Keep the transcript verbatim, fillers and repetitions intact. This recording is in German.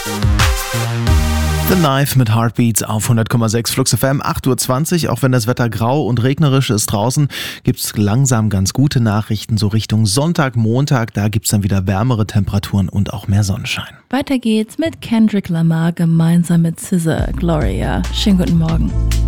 The Knife mit Heartbeats auf hundert Komma sechs Flux F M, acht Uhr zwanzig. Auch wenn das Wetter grau und regnerisch ist draußen, gibt's langsam ganz gute Nachrichten. So Richtung Sonntag, Montag, da gibt's dann wieder wärmere Temperaturen und auch mehr Sonnenschein. Weiter geht's mit Kendrick Lamar gemeinsam mit S Z A, Gloria. Schönen guten Morgen.